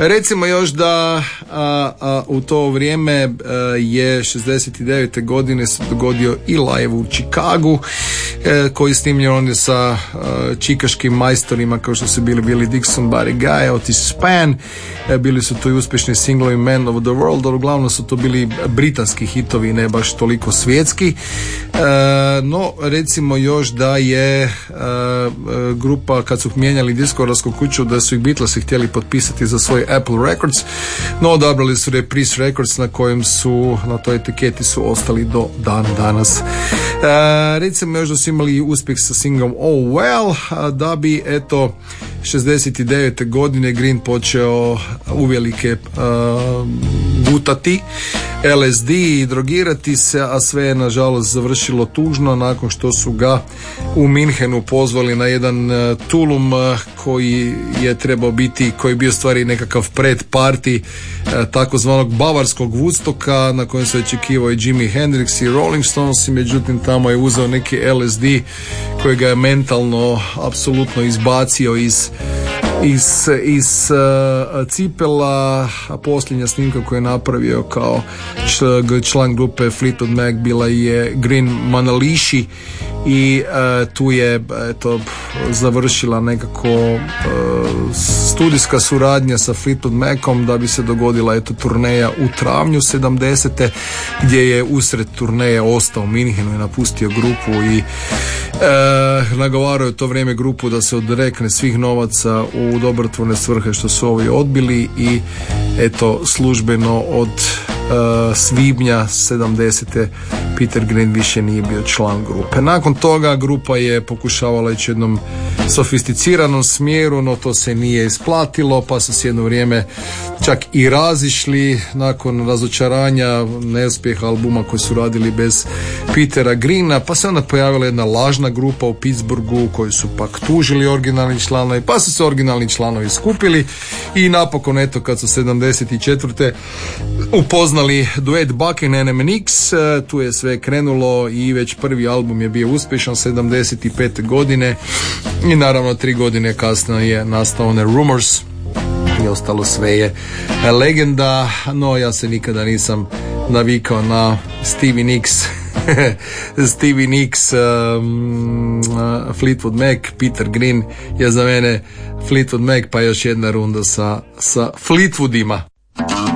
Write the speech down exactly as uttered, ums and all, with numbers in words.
Recimo još da a, a, u to vrijeme a, je šezdeset devete godine se dogodio i live u Chicagu e, koji je snimljen on sa a, čikaškim majstorima kao što su bili Billy Dixon, Buddy Guy, Otis Spann. E, bili su to i uspješni singlovi Man of the World, ali uglavnom su to bili britanski hitovi, ne baš toliko svjetski. E, no recimo još da je a, grupa kad su mijenjali diskografsku kuću da su ih Beatlesi htjeli potpisati za svoj Apple Records, no odabrali su Reprise Records na kojem su, na toj etiketi su ostali do dan danas. E, recimo još da su imali uspjeh sa singlom Oh Well, da bi eto šezdeset devete godine Green počeo uvelike uh, gutati L S D i drogirati se, a sve je nažalost završilo tužno nakon što su ga u Minhenu pozvali na jedan uh, tulum uh, koji je trebao biti, koji je bio stvari nekakav pred party uh, takozvanog bavarskog Woodstocka na kojem se očekivao i Jimi Hendrix i Rolling Stones, i međutim tamo je uzeo neki L S D koji ga je mentalno apsolutno izbacio iz iz, iz uh, cipela, a posljednja snimka koju je napravio kao član grupe Fleetwood Mac bila je Green Manalishi i uh, tu je eto, završila nekako uh, studijska suradnja sa Fleetwood Macom da bi se dogodila eto turneja u travnju sedamdesete gdje je usred turneje ostao u Minhenu i napustio grupu i uh, nagovarao je to vrijeme grupu da se odrekne svih novaca u dobrotvorne svrhe što su ovi odbili i eto službeno od Uh, svibnja sedamdesete Peter Green više nije bio član grupe. Nakon toga grupa je pokušavala ići jednom sofisticiranom smjeru, no to se nije isplatilo, pa su se jedno vrijeme čak i razišli nakon razočaranja neuspjeha albuma koji su radili bez Petera Greena, pa se onda pojavila jedna lažna grupa u Pittsburghu koji su pak tužili originalni članovi, pa su se originalni članovi skupili i napokon eto kad su sedamdeset četvrte upoznali duet Buchanan and Nix, tu je sve krenulo i već prvi album je bio uspješan sedamdeset pete godine i naravno tri godine kasnije je nastao one Rumors i ostalo sve je legenda, no ja se nikada nisam navikao na Stevie Nicks Stevie Nicks, um, uh, Fleetwood Mac, Peter Green je za mene Fleetwood Mac, pa još jedna runda sa, sa Fleetwoodima.